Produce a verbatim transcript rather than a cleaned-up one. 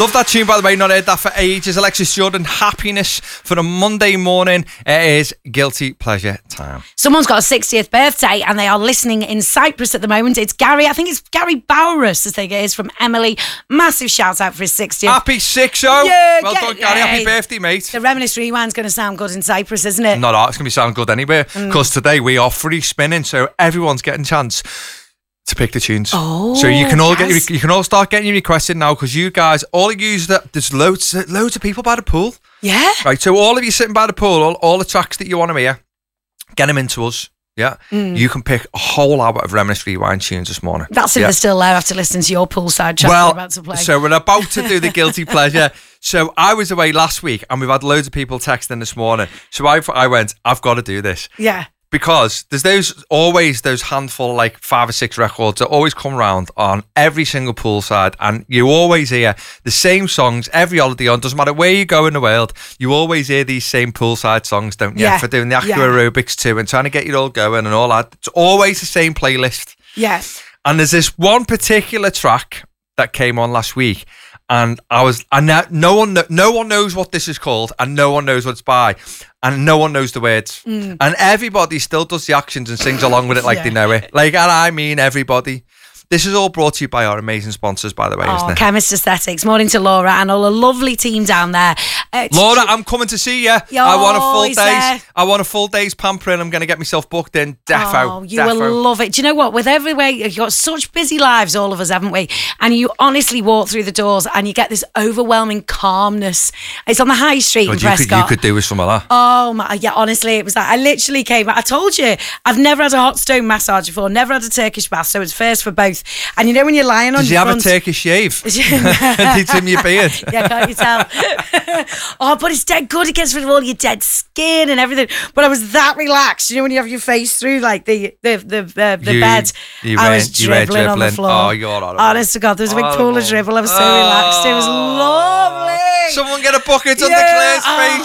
Love that tune, by the way. Not heard that for ages. Alexis Jordan, Happiness for a Monday morning. It is guilty pleasure time. Someone's got a sixtieth birthday and they are listening in Cyprus at the moment. It's Gary. I think it's Gary Bowrus, I think it is, from Emily. Massive shout out for his sixtieth. Happy six oh. Yeah, well get, done, Gary. yeah. Happy birthday, mate. The Reminisce Rewind's going to sound good in Cyprus, isn't it? Not art. It's going to be sound good anywhere. Because mm. today we are free spinning, so everyone's getting a chance to pick the tunes. Oh, so you can all yes. get your, you can all start getting your requests in now, because you guys, all of you, that there's loads loads of people by the pool. Yeah. Right. So all of you sitting by the pool, all, all the tracks that you want to hear, get them into us. Yeah. Mm. You can pick a whole hour of Reminisce Rewind tunes this morning. That's if yeah. they're still there after listening to your poolside track well, we're about to play. So we're about to do the guilty pleasure. So I was away last week and we've had loads of people texting this morning. So I, I went, I've got to do this. Yeah. Because there's those always those handful, like five or six records that always come round on every single poolside, and you always hear the same songs every holiday on. Doesn't matter where you go in the world, you always hear these same poolside songs, don't you? Yeah. For doing the aqua yeah. aerobics too and trying to get you all going and all that. It's always the same playlist. Yes. And there's this one particular track that came on last week. And I was, and now no one, no one knows what this is called, and no one knows what it's by, and no one knows the words, mm. and everybody still does the actions and sings along with it like yeah. they know it. Like, and I mean everybody. This is all brought to you by our amazing sponsors, by the way, oh, isn't it? Chemist Aesthetics. Morning to Laura and all the lovely team down there. Uh, Laura, I'm coming to see you. Yo, I want a full day's. There. I want a full day's pampering. I'm going to get myself booked in. Defo. Oh, you defo. will love it. Do you know what? With everywhere, you've got such busy lives, all of us, haven't we? And you honestly walk through the doors and you get this overwhelming calmness. It's on the high street God, in you Prescott. Could, you could do with some of that. Oh my, yeah. Honestly, it was like I literally came. I told you, I've never had a hot stone massage before. Never had a Turkish bath, so it's first for both. And you know when you're lying on Did your you have front, a Turkish shave? Did he trim your beard? Yeah, can't you tell? Oh, but it's dead good. It gets rid of all your dead skin and everything. But I was that relaxed. You know when you have your face through like the the the, the, the you, bed. You I were, was you dribbling, dribbling on the floor. Oh, you're horrible. Honest to God, there was a big horrible. pool of dribble. I was so oh. relaxed. It was lovely. Someone get a bucket yeah. under Claire's face.